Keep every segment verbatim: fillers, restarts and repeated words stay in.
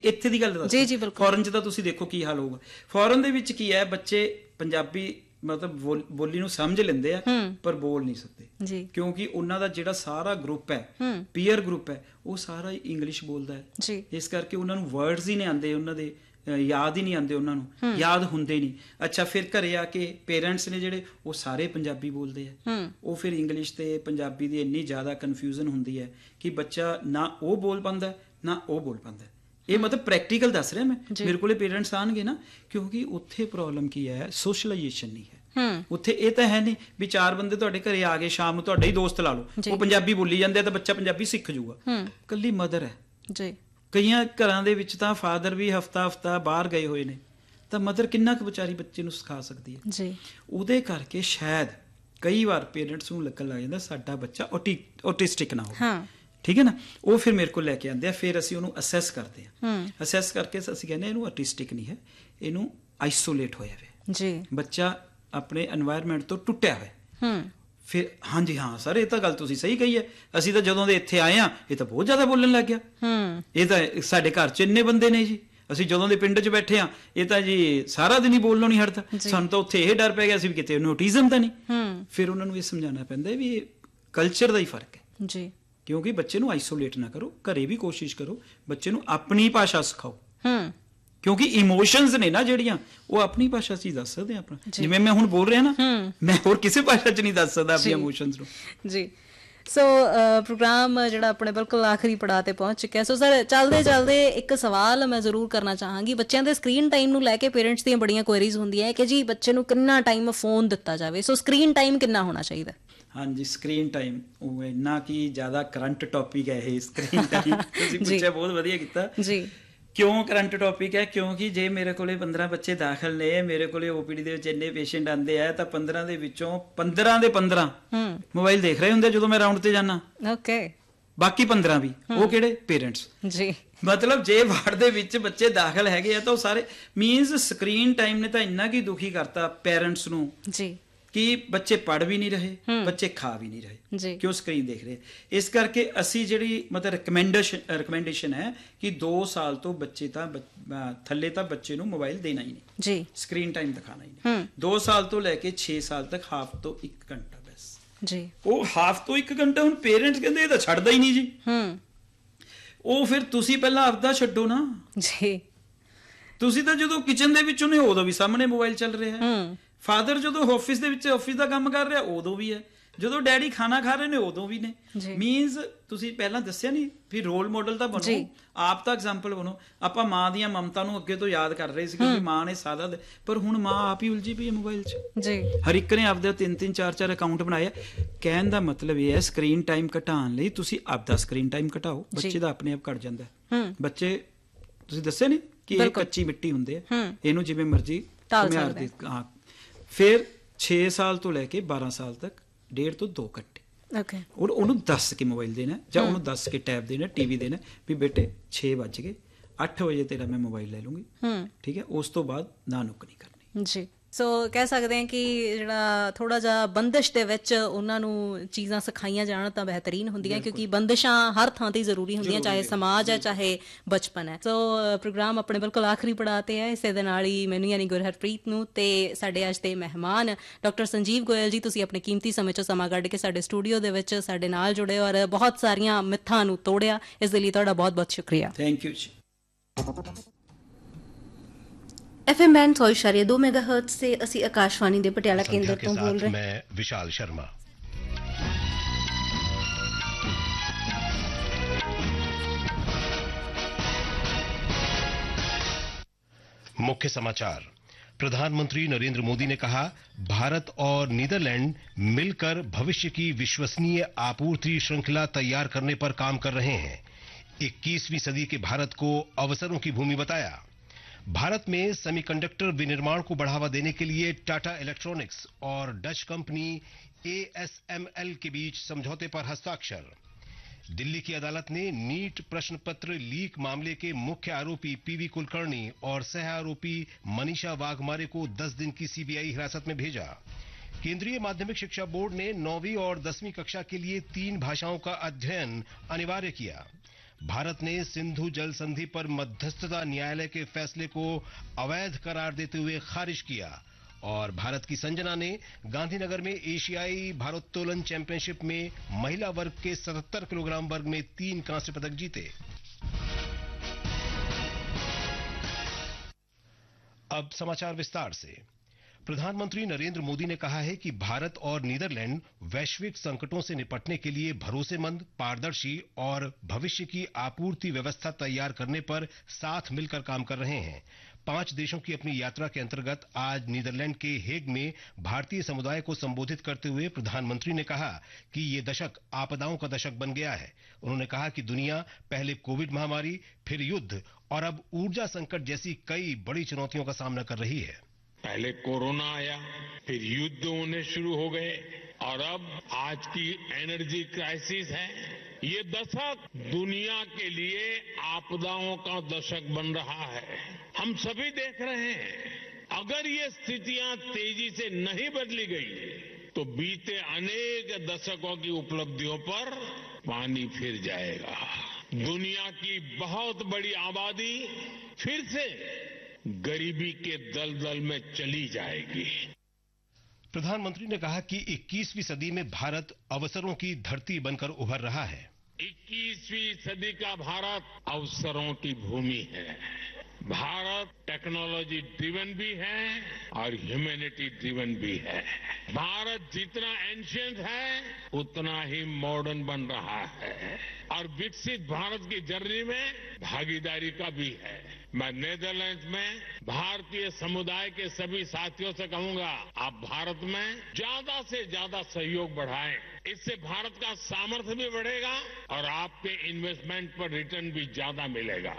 ਇੱਥੇ ਦੀ ਗੱਲ ਦੱਸ। ਜੀ ਜੀ ਬਿਲਕੁਲ। ਫੋਰਨ 'ਚ ਤਾਂ ਤੁਸੀਂ ਦੇਖੋ ਕੀ ਹਾਲ ਹੋਊਗਾ। ਫੋਰਨ ਦੇ ਵਿੱਚ ਕੀ ਹੈ, ਬੱਚੇ ਪੰਜਾਬੀ ਮਤਲਬ ਬੋਲ- ਬੋਲੀ ਨੂੰ ਸਮਝ ਲੈਂਦੇ ਆ ਪਰ ਬੋਲ ਨਹੀਂ ਸਕਦੇ ਜੀ, ਕਿਉਂਕਿ ਉਹਨਾਂ ਦਾ ਜਿਹੜਾ ਸਾਰਾ ਗਰੁੱਪ ਹੈ, ਪੀਅਰ ਗਰੁੱਪ ਹੈ, ਉਹ ਸਾਰਾ ਇੰਗਲਿਸ਼ ਬੋਲਦਾ ਹੈ ਜੀ। ਇਸ ਕਰਕੇ ਉਹਨਾਂ ਨੂੰ ਵਰਡਸ ਹੀ ਨਹੀਂ ਆਉਂਦੇ, ਉਹਨਾਂ ਦੇ ਅ, ਯਾਦ ਹੀ ਨਹੀਂ ਆਉਂਦੇ, ਉਹਨਾਂ ਨੂੰ ਯਾਦ ਹੁੰਦੇ ਨਹੀਂ। ਅੱਛਾ, ਫਿਰ ਘਰੇ ਆ ਕੇ ਪੇਰੈਂਟਸ ਨੇ ਜਿਹੜੇ ਉਹ ਸਾਰੇ ਪੰਜਾਬੀ ਬੋਲਦੇ ਆ, ਉਹ ਫਿਰ ਇੰਗਲਿਸ਼ ਤੇ ਪੰਜਾਬੀ ਦੀ ਇੰਨੀ ਜ਼ਿਆਦਾ ਕਨਫਿਊਜ਼ਨ ਹੁੰਦੀ ਹੈ ਕਿ ਬੱਚਾ ਨਾ ਉਹ ਬੋਲ ਪਾਉਂਦਾ ਨਾ ਉਹ ਬੋਲ ਪਾਉਂਦਾ। ਇਹ ਮਤਲਬ ਪ੍ਰੈਕਟੀਕਲ ਦੱਸ ਰਿਹਾ ਮੈਂ, ਮੇਰੇ ਕੋਲੇ ਪੇਰੈਂਟਸ ਆਉਣਗੇ ਨਾ, ਕਿਉਂਕਿ ਉੱਥੇ ਪ੍ਰੋਬਲਮ ਕੀ ਹੈ, ਸੋਸ਼ਲਾਈਜੇਸ਼ਨ ਨਹੀਂ ਹੈ ਉੱਥੇ। ਇਹ ਤਾਂ ਹੈ ਨਹੀਂ ਵੀ ਚਾਰ ਬੰਦੇ ਤੁਹਾਡੇ ਘਰੇ ਆ ਗਏ, ਸ਼ਾਮ ਨੂੰ ਤੁਹਾਡਾ ਹੀ ਦੋਸਤ ਲਾ ਲਓ, ਉਹ ਪੰਜਾਬੀ ਬੋਲੀ ਜਾਂਦੇ ਆ ਤਾਂ ਬੱਚਾ ਪੰਜਾਬੀ ਸਿੱਖ ਜੂਗਾ। ਕੱਲੀ ਮਦਰ ਹੈ ਜੀ। ਕਈਆਂ ਘਰਾਂ ਦੇ ਵਿੱਚ ਤਾਂ ਫਾਦਰ ਵੀ ਹਫਤਾ ਹਫਤਾ ਬਾਹਰ ਗਏ ਹੋਏ ਨੇ, ਤਾਂ ਮਦਰ ਕਿੰਨਾ ਕੁ ਵਿਚਾਰੀ ਬੱਚੇ ਨੂੰ ਸਿਖਾ ਸਕਦੀ ਹੈ ਜੀ। ਉਹਦੇ ਕਰਕੇ ਸ਼ਾਇਦ ਕਈ ਵਾਰ ਪੇਰੈਂਟਸ ਨੂੰ ਲੱਗਣ ਲੱਗ ਜਾਂਦਾ ਸਾਡਾ ਬੱਚਾ ਓਟੀ ਓਟਿਸਟਿਕ ਨਾ ਹੋਵੇ। ਠੀਕ ਹੈ ਨਾ, ਉਹ ਫਿਰ ਮੇਰੇ ਕੋਲ ਲੈ ਕੇ ਆਉਂਦੇ ਆ, ਫਿਰ ਅਸੀਂ ਉਹਨੂੰ ਅਸੈਸ ਕਰਦੇ ਹਾਂ। ਅਸੈਸ ਕਰਕੇ ਅਸੀਂ ਕਹਿੰਦੇ ਇਹਨੂੰ ਆਟਿਸਟਿਕ ਨਹੀਂ ਹੈ, ਇਹਨੂੰ ਆਈਸੋਲੇਟ ਹੋਇਆ ਹੋਇਆ ਜੀ, ਬੱਚਾ ਆਪਣੇ এনवायरमेंट ਤੋਂ ਟੁੱਟਿਆ ਹੋਇਆ। ਫਿਰ ਹਾਂਜੀ ਹਾਂ ਸਰ, ਇਹ ਤਾਂ ਗੱਲ ਤੁਸੀਂ ਸਹੀ ਕਹੀ ਹੈ, ਅਸੀਂ ਤਾਂ ਜਦੋਂ ਦੇ ਇੱਥੇ ਆਏ ਆ ਇਹ ਤਾਂ ਬਹੁਤ ਜ਼ਿਆਦਾ ਬੋਲਣ ਲੱਗ ਗਿਆ। ਇਹ ਤਾਂ ਸਾਡੇ ਘਰ 'ਚ ਇੰਨੇ ਬੰਦੇ ਨੇ ਜੀ, ਅਸੀਂ ਜਦੋਂ ਦੇ ਪਿੰਡ 'ਚ ਬੈਠੇ ਆ ਇਹ ਤਾਂ ਜੀ ਸਾਰਾ ਦਿਨ ਹੀ ਬੋਲਣੋਂ ਨਹੀਂ ਹਟਦਾ। ਸਾਨੂੰ ਤਾਂ ਉੱਥੇ ਇਹ ਡਰ ਪੈ ਗਿਆ ਸੀ ਵੀ ਕਿਤੇ ਉਹਨੂੰ ਔਟਿਜ਼ਮ ਤਾਂ ਨਹੀਂ। ਫਿਰ ਉਹਨਾਂ ਨੂੰ ਇਹ ਸਮਝਾਉਣਾ ਪੈਂਦਾ ਵੀ ਇਹ ਕਲਚਰ ਦਾ ਹੀ ਫਰਕ ਹੈ ਜੀ, ਕਿਉਂਕਿ ਬੱਚੇ ਨੂੰ ਆਈਸੋਲੇਟ ਨਾ ਕਰੋ, ਘਰੇ ਵੀ ਕੋਸ਼ਿਸ਼ ਕਰੋ ਬੱਚੇ ਨੂੰ ਆਪਣੀ ਭਾਸ਼ਾ ਸਿਖਾਓ, ਕਿਉਂਕਿ ਇਮੋਸ਼ਨਸ ਨੇ ਨਾ ਜਿਹੜੀਆਂ ਉਹ ਆਪਣੀ ਭਾਸ਼ਾ 'ਚ ਹੀ ਦੱਸ ਸਕਦੇ ਆ ਆਪਣਾ। ਜਿਵੇਂ ਮੈਂ ਹੁਣ ਬੋਲ ਰਿਹਾ ਨਾ, ਮੈਂ ਹੋਰ ਕਿਸੇ ਭਾਸ਼ਾ 'ਚ ਨਹੀਂ ਦੱਸ ਸਕਦਾ ਆਪਣੀ ਇਮੋਸ਼ਨਸ ਨੂੰ ਜੀ। ਸੋ ਪ੍ਰੋਗਰਾਮ ਜਿਹੜਾ ਆਪਣੇ ਬਿਲਕੁਲ ਆਖਰੀ ਪੜਾਅ ਤੇ ਪਹੁੰਚ ਚੁੱਕਿਆ। ਸੋ ਸਰ, ਚੱਲਦੇ ਚੱਲਦੇ ਇੱਕ ਸਵਾਲ ਮੈਂ ਜ਼ਰੂਰ ਕਰਨਾ ਚਾਹਾਂਗੀ। ਬੱਚਿਆਂ ਦੇ ਸਕਰੀਨ ਟਾਈਮ ਨੂੰ ਲੈ ਕੇ ਪੇਰੈਂਟਸ ਦੀਆਂ ਬੜੀਆਂ ਕੁਐਰੀਜ਼ ਹੁੰਦੀਆਂ ਕਿ ਜੀ ਬੱਚੇ ਨੂੰ ਕਿੰਨਾ ਟਾਈਮ ਫੋਨ ਦਿੱਤਾ ਜਾਵੇ, ਸੋ ਸਕਰੀਨ ਟਾਈਮ ਕਿੰਨਾ ਹੋਣਾ ਚਾਹੀਦਾ? ਹਾਂਜੀ, ਸਕਰੀਨ ਟਾਈਮ ਉਹ ਇੰਨਾ ਕਿ ਜ਼ਿਆਦਾ ਕਰੰਟ ਟੌਪਿਕ ਹੈ ਇਹ ਸਕਰੀਨ ਟਾਈਮ। ਤੁਸੀਂ ਪੁੱਛਿਆ, ਬਹੁਤ ਵਧੀਆ ਕੀਤਾ ਜੀ। ਕਿਉਂ ਕਰੰਟ ਟੌਪਿਕ ਹੈ? ਕਿਉਂਕਿ ਜੇ ਮੇਰੇ ਕੋਲੇ ਪੰਦਰਾਂ ਬੱਚੇ ਦਾਖਲ ਨੇ, ਮੇਰੇ ਕੋਲੇ ਓਪੀਡੀ ਦੇ ਵਿੱਚ ਇੰਨੇ ਪੇਸ਼ੈਂਟ ਆਉਂਦੇ ਆ, ਤਾਂ ਪੰਦਰਾਂ ਦੇ ਵਿੱਚੋਂ ਪੰਦਰਾਂ ਦੇ ਪੰਦਰਾਂ ਮੋਬਾਈਲ ਦੇਖ ਰਹੇ ਹੁੰਦੇ ਜਦੋਂ ਮੈਂ ਰਾਊਂਡ ਤੇ ਜਾਣਾ। ਓਕੇ, ਬਾਕੀ ਪੰਦਰਾਂ ਵੀ ਉਹ ਕਿਹੜੇ? ਪੇਰੈਂਟਸ ਜੀ। ਮਤਲਬ ਜੇ ਵਾਰਡ ਦੇ ਵਿੱਚ ਬੱਚੇ ਦਾਖਲ ਹੈਗੇ ਆ ਤਾਂ ਉਹ ਸਾਰੇ ਮੀਨਸ ਸਕਰੀਨ ਟਾਈਮ ਨੇ ਤਾਂ ਇੰਨਾ ਕੀ ਦੁਖੀ ਕਰਤਾ ਪੇਰੈਂਟਸ ਨੂੰ ਜੀ ਕਿ ਬੱਚੇ ਪੜ੍ਹ ਵੀ ਨਹੀਂ ਰਹੇ, ਬੱਚੇ ਖਾ ਵੀ ਨਹੀਂ ਰਹੇ, ਕਿਉਂ? ਸਕਰੀਨ ਦੇਖ ਰਹੇ। ਇਸ ਕਰਕੇ ਅਸੀਂ ਜਿਹੜੀ ਮਤਲਬ ਰਿਕਮੈਂਡੇਸ਼ਨ ਰਿਕਮੈਂਡੇਸ਼ਨ ਹੈ ਕਿ ਦੋ ਸਾਲ ਤੋਂ ਬੱਚੇ ਤਾਂ ਥੱਲੇ ਤਾਂ ਬੱਚੇ ਨੂੰ ਮੋਬਾਈਲ ਦੇਣਾ ਹੀ ਨਹੀਂ ਜੀ, ਸਕਰੀਨ ਟਾਈਮ ਦਿਖਾਣਾ ਹੀ ਨਹੀਂ। ਦੋ ਸਾਲ ਤੋਂ ਲੈ ਕੇ ਛੇ ਸਾਲ ਤੱਕ ਹਾਫ ਤੋਂ ਇੱਕ ਘੰਟਾ ਬਸ ਜੀ। ਉਹ ਹਾਫ ਤੋਂ ਇੱਕ ਘੰਟਾ ਹੁਣ ਪੇਰੈਂਟਸ ਕਹਿੰਦੇ ਇਹ ਤਾਂ ਛੱਡਦਾ ਹੀ ਨਹੀਂ ਜੀ। ਉਹ ਫਿਰ ਤੁਸੀਂ ਪਹਿਲਾਂ ਆਪਦਾ ਛੱਡੋ ਨਾ ਜੀ। ਤੁਸੀਂ ਤਾਂ ਜਦੋਂ ਕਿਚਨ ਦੇ ਵਿੱਚ ਉਹਨੇ ਉਦੋਂ ਵੀ ਸਾਹਮਣੇ ਮੋਬਾਈਲ ਚੱਲ ਰਿਹਾ ਹੈ, ਫਾਦਰ ਜਦੋਂ ਆਫਿਸ ਦੇ ਵਿੱਚ ਆਫਿਸ ਦਾ ਕੰਮ ਕਰ ਰਿਹਾ ਉਦੋਂ ਵੀ ਹੈ, ਜਦੋਂ ਡੈਡੀ ਖਾਣਾ ਖਾ ਰਹੇ ਨੇ ਉਦੋਂ ਵੀ ਨੇ। ਮੀਨਸ ਤੁਸੀਂ ਪਹਿਲਾਂ ਦੱਸਿਆ ਨਹੀਂ ਵੀ ਰੋਲ ਮਾਡਲ ਤਾਂ ਬਣੋ, ਆਪ ਤਾਂ ਐਗਜ਼ਾਮਪਲ ਬਣੋ। ਆਪਾਂ ਮਾਂ ਦੀਆਂ ਮਮਤਾ ਨੂੰ ਅੱਗੇ ਤੋਂ ਯਾਦ ਕਰ ਰਹੇ ਸੀ ਕਿਉਂਕਿ ਮਾਂ ਨੇ ਸਾਦਾ, ਪਰ ਹੁਣ ਮਾਂ ਆਪ ਹੀ ਉਲਝੀ ਪਈ ਹੈ ਮੋਬਾਈਲ 'ਚ ਜੀ। ਹਰ ਇੱਕ ਨੇ ਆਪਦੇ ਤਿੰਨ ਤਿੰਨ ਚਾਰ ਚਾਰ ਅਕਾਊਂਟ ਬਣਾਏ। ਕਹਿਣ ਦਾ ਮਤਲਬ ਇਹ ਹੈ ਸਕਰੀਨ ਟਾਈਮ ਘਟਾਉਣ ਲਈ ਤੁਸੀਂ ਆਪਦਾ ਸਕਰੀਨ ਟਾਈਮ ਘਟਾਓ, ਬੱਚੇ ਦਾ ਆਪਣੇ ਆਪ ਘਟ ਜਾਂਦਾ। ਬੱਚੇ ਤੁਸੀਂ ਦੱਸਿਆ ਨਹੀਂ ਕਿ ਇਹ ਕੱਚੀ ਮਿੱਟੀ ਹੁੰਦੇ ਆ, ਇਹਨੂੰ ਜਿਵੇਂ ਮਰਜ਼ੀ ਘੁਮਾਰ ਦੇ। ਹਾਂ, ਫਿਰ ਛੇ ਸਾਲ ਤੋਂ ਲੈ ਕੇ ਬਾਰਾਂ ਸਾਲ ਤੱਕ ਡੇਢ ਤੋਂ ਦੋ ਘੰਟੇ ਉਹਨੂੰ ਦੱਸ ਕੇ ਮੋਬਾਈਲ ਦੇਣਾ ਜਾਂ ਉਹਨੂੰ ਦੱਸ ਕੇ ਟੈਬ ਦੇਣਾ, ਟੀਵੀ ਦੇਣਾ ਵੀ ਬੇਟੇ ਛੇ ਵੱਜ ਗਏ, ਅੱਠ ਵਜੇ ਤੇਰਾ ਮੈਂ ਮੋਬਾਈਲ ਲੈ ਲੂੰਗੀ, ਠੀਕ ਹੈ? ਉਸ ਤੋਂ ਬਾਅਦ ਨਾ ਨੁੱਕ ਨਹੀਂ ਕਰਨੀ ਜੀ। ਸੋ ਕਹਿ ਸਕਦੇ ਹਾਂ ਕਿ ਜਿਹੜਾ ਥੋੜ੍ਹਾ ਜਿਹਾ ਬੰਦਿਸ਼ ਦੇ ਵਿੱਚ ਉਹਨਾਂ ਨੂੰ ਚੀਜ਼ਾਂ ਸਿਖਾਈਆਂ ਜਾਣ ਤਾਂ ਬਿਹਤਰੀਨ ਹੁੰਦੀਆਂ, ਕਿਉਂਕਿ ਬੰਦਿਸ਼ਾਂ ਹਰ ਥਾਂ 'ਤੇ ਜ਼ਰੂਰੀ ਹੁੰਦੀਆਂ, ਚਾਹੇ ਸਮਾਜ ਹੈ ਚਾਹੇ ਬਚਪਨ ਹੈ। ਸੋ ਪ੍ਰੋਗਰਾਮ ਆਪਣੇ ਬਿਲਕੁਲ ਆਖਰੀ ਪੜਾਅ 'ਤੇ ਹੈ। ਇਸੇ ਦੇ ਨਾਲ ਹੀ ਮੈਨੂੰ ਯਾਨੀ ਗੁਰਹਰਪ੍ਰੀਤ ਨੂੰ ਤੇ ਸਾਡੇ ਅੱਜ ਦੇ ਮਹਿਮਾਨ ਡਾਕਟਰ ਸੰਜੀਵ ਗੋਇਲ ਜੀ, ਤੁਸੀਂ ਆਪਣੇ ਕੀਮਤੀ ਸਮੇਂ 'ਚੋਂ ਸਮਾਂ ਕੱਢ ਕੇ ਸਾਡੇ ਸਟੂਡੀਓ ਦੇ ਵਿੱਚ ਸਾਡੇ ਨਾਲ ਜੁੜੇ ਔਰ ਬਹੁਤ ਸਾਰੀਆਂ ਮਿੱਥਾਂ ਨੂੰ ਤੋੜਿਆ, ਇਸ ਦੇ ਲਈ ਤੁਹਾਡਾ ਬਹੁਤ ਬਹੁਤ ਸ਼ੁਕਰੀਆ। ਥੈਂਕ ਯੂ ਜੀ। एफ एम बैंड सौ इशारे दो मेगा हर्ट्ज से असी आकाशवाणी दे पटियाला केंद्र तो बोल रहे। मैं विशाल शर्मा। मुख्य समाचार। प्रधानमंत्री नरेंद्र मोदी ने कहा, भारत और नीदरलैंड मिलकर भविष्य की विश्वसनीय आपूर्ति श्रृंखला तैयार करने पर काम कर रहे हैं। इक्कीसवीं सदी के भारत को अवसरों की भूमि बताया। भारत में सेमीकंडक्टर विनिर्माण को बढ़ावा देने के लिए टाटा इलेक्ट्रॉनिक्स और Dutch company A S M L के बीच समझौते पर हस्ताक्षर। दिल्ली की अदालत ने नीट प्रश्न पत्र लीक मामले के मुख्य आरोपी पीवी कुलकर्णी और सह आरोपी मनीषा वाघमारे को दस दिन की सीबीआई हिरासत में भेजा। केंद्रीय माध्यमिक शिक्षा बोर्ड ने नौवीं और दसवीं कक्षा के लिए तीन भाषाओं का अध्ययन अनिवार्य किया। भारत ने सिंधु जल संधि पर मध्यस्थता न्यायालय के फैसले को अवैध करार देते हुए खारिज किया। और भारत की संजना ने गांधीनगर में एशियाई भारोत्तोलन चैंपियनशिप में महिला वर्ग के सतहत्तर किलोग्राम वर्ग में तीन कांस्य पदक जीते। अब समाचार विस्तार से। प्रधानमंत्री नरेंद्र मोदी ने कहा है कि भारत और नीदरलैंड वैश्विक संकटों से निपटने के लिए भरोसेमंद, पारदर्शी और भविष्य की आपूर्ति व्यवस्था तैयार करने पर साथ मिलकर काम कर रहे हैं। पांच देशों की अपनी यात्रा के अंतर्गत आज नीदरलैंड के हेग में भारतीय समुदाय को संबोधित करते हुए प्रधानमंत्री ने कहा कि ये दशक आपदाओं का दशक बन गया है। उन्होंने कहा कि दुनिया पहले कोविड महामारी, फिर युद्ध और अब ऊर्जा संकट जैसी कई बड़ी चुनौतियों का सामना कर रही है। पहले कोरोना आया, फिर युद्ध होने शुरू हो गए और अब आज की एनर्जी क्राइसिस है। ये दशक दुनिया के लिए आपदाओं का दशक बन रहा है। हम सभी देख रहे हैं, अगर ये स्थितियां तेजी से नहीं बदली गई तो बीते अनेक दशकों की उपलब्धियों पर पानी फिर जाएगा। दुनिया की बहुत बड़ी आबादी फिर से गरीबी के दलदल में चली जाएगी। प्रधानमंत्री ने कहा कि इक्कीसवीं सदी में भारत अवसरों की धरती बनकर उभर रहा है। इक्कीसवीं सदी का भारत अवसरों की भूमि है। भारत टेक्नोलॉजी ड्रिवन भी है और ह्यूमैनिटी ड्रिवन भी है। भारत जितना एंशिएंट है उतना ही मॉडर्न बन रहा है और विकसित भारत की जर्नी में भागीदारी का भी है। मैं नीदरलैंड्स में भारतीय समुदाय के सभी साथियों से कहूंगा, आप भारत में ज्यादा से ज्यादा सहयोग बढ़ाएं। इससे भारत का सामर्थ्य भी बढ़ेगा और आपके इन्वेस्टमेंट पर रिटर्न भी ज्यादा मिलेगा।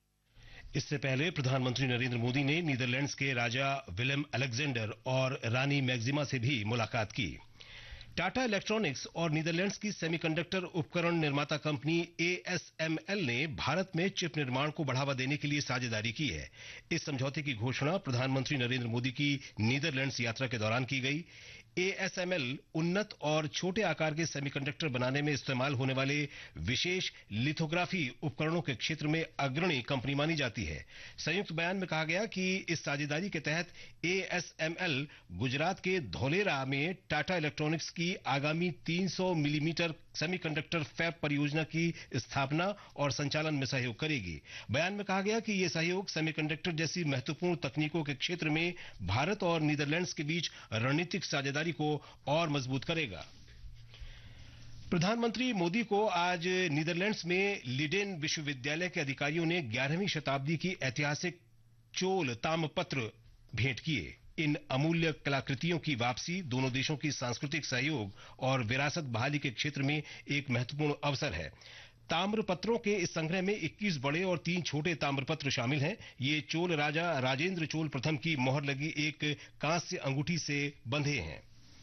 इससे पहले प्रधानमंत्री नरेंद्र मोदी ने नीदरलैंड्स के राजा विलेम अलेक्जेंडर और रानी मैक्सिमा से भी मुलाकात की। टाटा इलेक्ट्रॉनिक्स और नीदरलैंड्स की सेमीकंडक्टर उपकरण निर्माता company A S M L ने भारत में चिप निर्माण को बढ़ावा देने के लिए साझेदारी की है। इस समझौते की घोषणा प्रधानमंत्री नरेंद्र मोदी की नीदरलैंड्स यात्रा के दौरान की गई। ए एस एम एल उन्नत और छोटे आकार के सेमीकंडक्टर बनाने में इस्तेमाल होने वाले विशेष लिथोग्राफी उपकरणों के क्षेत्र में अग्रणी कंपनी मानी जाती है। संयुक्त बयान में कहा गया कि इस साझेदारी के तहत A S M L Gujarat के धोलेरा में टाटा इलेक्ट्रॉनिक्स की आगामी तीन सौ मिलीमीटर सेमीकंडक्टर फैब परियोजना की स्थापना और संचालन में सहयोग करेगी। बयान में कहा गया कि यह सहयोग सेमीकंडक्टर जैसी महत्वपूर्ण तकनीकों के क्षेत्र में भारत और नीदरलैंड्स के बीच रणनीतिक साझेदारी को और मजबूत करेगा। प्रधानमंत्री मोदी को आज नीदरलैंड्स में लीडेन विश्वविद्यालय के अधिकारियों ने ग्यारहवीं शताब्दी की ऐतिहासिक चोल ताम्रपत्र भेंट किए। इन अमूल्य कलाकृतियों की वापसी दोनों देशों की सांस्कृतिक सहयोग और विरासत बहाली के क्षेत्र में एक महत्वपूर्ण अवसर है। ताम्रपत्रों के इस संग्रह में इक्कीस बड़े और तीन छोटे ताम्रपत्र शामिल हैं। ये चोल राजा राजेंद्र चोल प्रथम की मोहर लगी एक कांस्य अंगूठी से बंधे हैं।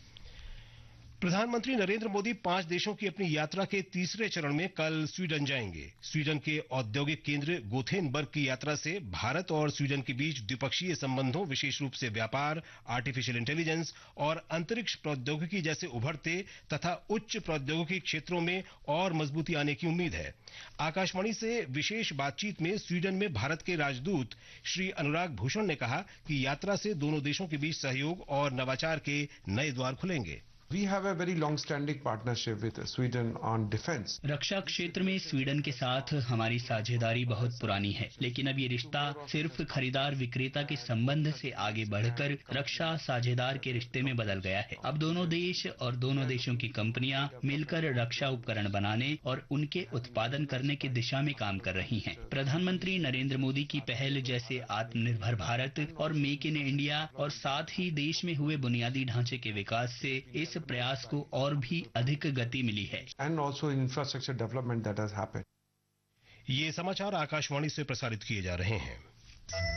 प्रधानमंत्री नरेंद्र मोदी पांच देशों की अपनी यात्रा के तीसरे चरण में कल स्वीडन जाएंगे। स्वीडन के औद्योगिक केंद्र गोथेनबर्ग की यात्रा से भारत और स्वीडन के बीच द्विपक्षीय संबंधों, विशेष रूप से व्यापार, आर्टिफिशियल इंटेलिजेंस और अंतरिक्ष प्रौद्योगिकी जैसे उभरते तथा उच्च प्रौद्योगिकी क्षेत्रों में और मजबूती आने की उम्मीद है। आकाशवाणी से विशेष बातचीत में स्वीडन में भारत के राजदूत श्री अनुराग भूषण ने कहा कि यात्रा से दोनों देशों के बीच सहयोग और नवाचार के नए द्वार खुलेंगे। We have a very long-standing partnership with Sweden on defense. रक्षा क्षेत्र में स्वीडन के साथ हमारी साझेदारी बहुत पुरानी है, लेकिन अब ये रिश्ता सिर्फ खरीदार विक्रेता के संबंध से आगे बढ़कर रक्षा साझेदार के रिश्ते में बदल गया है। अब दोनों देश और दोनों देशों की कंपनियां मिलकर रक्षा उपकरण बनाने और उनके उत्पादन करने की दिशा में काम कर रही हैं। प्रधानमंत्री नरेंद्र मोदी की पहल जैसे आत्मनिर्भर भारत और मेक इन इंडिया और साथ ही देश में हुए बुनियादी ढांचे के विकास से इस प्रयास को और भी अधिक गति मिली है। And also infrastructure development that has happened. ये समाचार आकाशवाणी से प्रसारित किए जा रहे हैं।